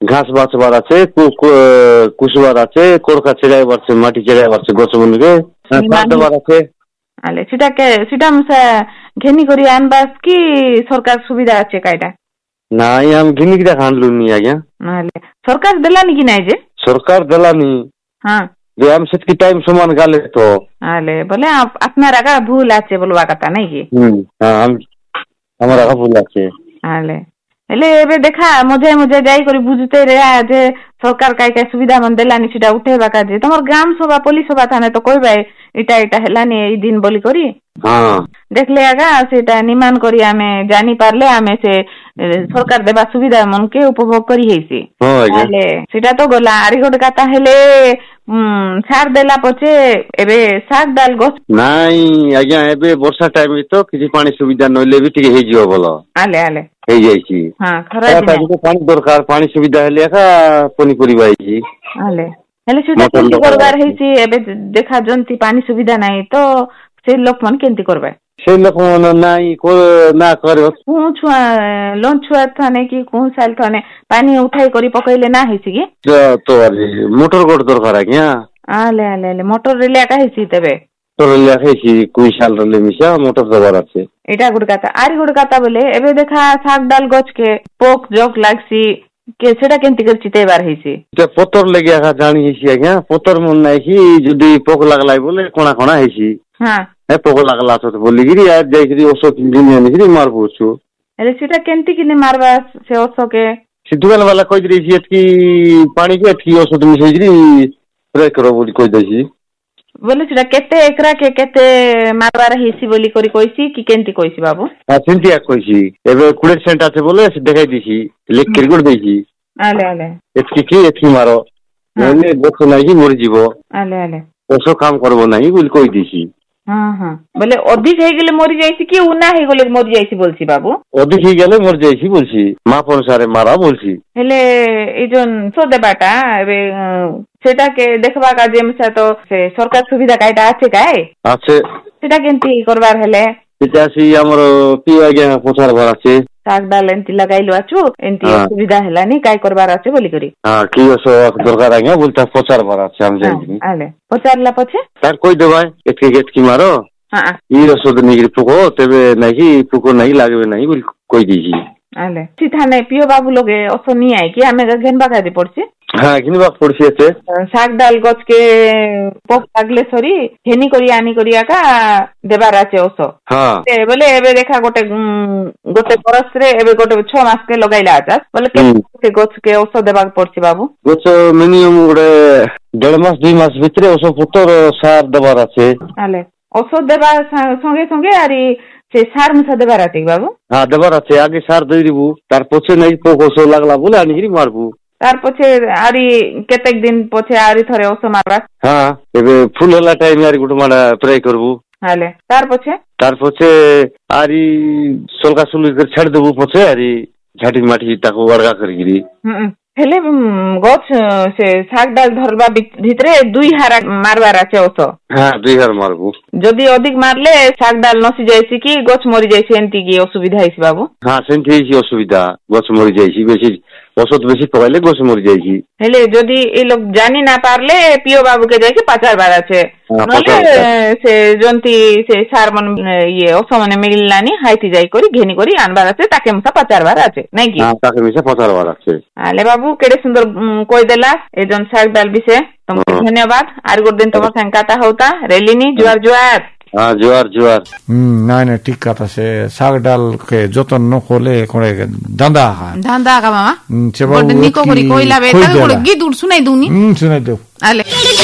ঘাস বাঁচবার আছে, কুচবার আছে, কোরকা ছেড়াইবার আছে, মাটি ছেড়াইবার আছে, গছ মনকে দেবার আছে। আলে সেটা ঘেনি করি আনবাস কি সরকার সুবিধা আছে কাইটা? নাই আমি ঘিনিকিটা আনলুনি আজ্ঞা। নাহলে সরকার দেলানি কি নাই যে? সরকার দেলানি। হ্যাঁ যে আমি সেটকি টাইম সমান গালে তো আলে বলে আপনার আগা ভুল আছে বলবা কথা নাই কি? আমার আগা ভুল আছে। আলে ହେଲେ ଏବେ ଦେଖା ମଝେ ମଝେ ଯାଇକରି ବୁଝୁତେ ରେ ଯେ ସରକାର କାଇ କାଇ ସୁବିଧା ମାନେ ଦେଲାନି ସେଟା ଉଠେଇବା କାଜେ ତମର ଗ୍ରାମ ସଭା ପୋଲିସ ସଭା ଥାନେ ତ କହିବେ ଏଇଟା ହେଲାନି ଏଇ ଦିନ ବୋଲି କରି দেখলে আগা সেটা নির্মাণ করি আমি জানি পারলে আমি সে সরকার দেবা সুবিধা মনকে উপভোগ করি হেইছি তাহলে সেটা তো গলা আরি গোটে কথা হেলে সার দেলা পছে এবে শাক ডাল গছ নাই আজ্ঞা এবে বর্ষা টাইম তো কিছু পানি সুবিধা নইলে বি ঠিক হেইଯିବ বল আলে আলে ହେଇଯାଇଛି। খরা পানি দরকার, পানি সুবিধা হেলে একা পনিপরিবা ହେଇଛି। আলে ହେଲେ ସେଟା କେମିତି କରବାର ହେଇଛି ଏବେ ଦେଖା ଜନ୍ତି ପାଣି ସୁବିଧା ନାହିଁ ତ ସେ ଲୋକମାନେ କେମିତି କରବେ? সেই লোক নাই না করে কোন ছুয়া লোন ছুয়া থানে কি কোন সাল থানে পানি উঠাই করি পকাইলে না হইছি কি তো মোটর গোট দরকার আজ্ঞা। আলে আলে আলে মোটর রেলে একা হইছি তেবে মোটর রেলে হইছি কুইশাল রেলে মিশা মোটর দেবার আছে। এটা গুড কথা আরি গুড কথা বলে এবে দেখা শাক ডাল গছ কে পোক জক লাগছি কে সেটা কেমতি করে চিতেবার হইছি পতর লেগে একা জানি হইছি আজ্ঞা। পতর মন নাই কি যদি পোক লাগলাই বলে কোনা কোনা হইছি হ্যাঁ পোক লাগলা তো বলিকিরি আর যাইকিরি ওষুধ কিনে আনিকিরি মারবুছু। ହେଲେ ସେଟା କେମିତି କିନି ମାରବା ସେ ଔଷକେ? ସେ ଦୋକାନ ବାଲା କହିଦେଇଛି ଏତିକି ପାଣିକି ଏତିକି ଔଷଧ ମିଶେଇକିରି ସ୍ପ୍ରେ କର ବୋଲି କହିଦେଇଛି। ବୋଲେ ସେଟା କେତେ ଏକରା କେତେ ମାରବାର ହେଇଛି ବୋଲି କରି କହିଛି କି କେମିତି କହିଛି ବାବୁ? ସେମିତି କହିଛି ଏବେ 20 ସେଣ୍ଟ ଅଛି ବୋଲେ ସେ ଦେଖାଇ ଦେଇଛି ଲେଖିକିରି ଗୋଟେ ଦେଇଛି ଆଲେ ଆଲେ ଏତିକି ମାର ନହେଲେ ଗଛ ନାଇକି ମରିଯିବ ଆଲେ ଆଲେ ଔଷଧ କାମ କରିବ ନାହିଁ ବୋଲି କହିଦେଇଛି। ବୋଲେ ଅଧିକ ହେଇଗଲେ ମରି ଯାଇଛି କି ଉନା ହେଇଗଲେ ମରି ଯାଇଛି ବୋଲଛି ବାବୁ? ଅଧିକ ହେଇଗଲେ ମରି ଯାଇଛି ବୋଲଛି ମାପ ଅନୁସାରେ ମାରା ବୋଲଛି। ହେଲେ ଏଇ ଯୋଉ ଦେବାଟା ଏବେ সেটা কে দেখবা কাজে তো সে সরকার সুবিধা কাইটা আছে কাই আছে সেটা কেমতি করবার হেলে সেটা আসি আমার কি আজ্ঞা পচারবার আছে শাক ডাল এমতি লাগাইলো আছু এমতি অসুবিধা হেলানি কাই করবার আছে বলি করি কি দরকার আজ্ঞা বলতে পচারবার আছে আমি জানি আলে পচারলা পছে তার কই দেবাই এতকি মারো ই ওষুধ নিয়ে পোকো তেবে নাকি পোকো নাই লাগবে নাই বলি কই দিয়েছি। আলে সিথানে পিও বাবু লগে অস নিয়ে আই কি আমি ঘেনবা কাজে পড়ছি হ্যাঁ ঘিনবা পড়ছি এতে শাক ডাল গছকে পোক লাগলে সরি ঘেনি করি আনি করি আকা দেবার আছে ওষ বলে এবে দেখা গোটে বরসরে এবে গোটে 6 মাসকে লগাইলা আচাস বলে কেতে গছকে ওষ দেবার পড়ছি বাবু? গছ মিনিমাম গোটে 1.5 মাস 2 মাস ভিতরে ওষ পতর সার দেবার আছে। আলে ওষুধ দেবার সঙ্গে সঙ্গে আর সে সার মিশা দেবার আছে বাবু? হ্যাঁ দেবার আছে আগে সার দিয়ে দিবু তার পছে নাই পোক ওষ লাগলা বলে আনিকি মারবু তার পছে আরি কেতেক দিন পছে আরি থরে ওষ মারবা। হ্যাঁ এবে ফুল হেলা টাইম আরি গুট মারা স্প্রে করবু হালে তার পছে আরি সলকা সুলি করে ছাড় দেবু পছে আরি ঝাটি মাটি তাকু ওয়ারগা করিগিরি হেলে গছ সে শাক ডাল ধরবা ভিতরে 2 হারা মারবার আছে ওষ। হ্যাঁ 2 হার মারবু যদি অধিক মারলে শাক ডাল নসি যাইছি কি গছ মরি যাইছি এমতি কি অসুবিধা হইছি বাবু? হ্যাঁ সেমতি হইছি অসুবিধা গছ মরি যাইছি বেশি ওষুধ বেশি পকাইলে গছ মরি যাইছি। হেলে যদি এই লোক জানি না পারলে পিও বাবুকে যাইকি পাচারবার আছে নলে সে জন্তি সে সার মন ইয়ে ওষ মানে মিললানি হাইতি যাই করি ঘেনি করি আনবার আছে তাকে মিশা পাচারবার আছে নাই কি? তাকে মিশা পাচারবার আছে। আলে বাবু কেড়ে সুন্দর কই দেলা এই জন শাক ডাল বিষে তোমাকে ধন্যবাদ আর গোট দিন তোমার সাথে কথা হউতা রেলিনি জুয়ার জুয়ার জুয়ার জুয়ার নাই না ঠিক কথা সে শাক ডাল কে যতন ন করলে করে ধান্দা কা মামা সে বাবু নিকো করি কইলা বেটা গিট উঠ শুনাই দুনি শুনাই দেও আলে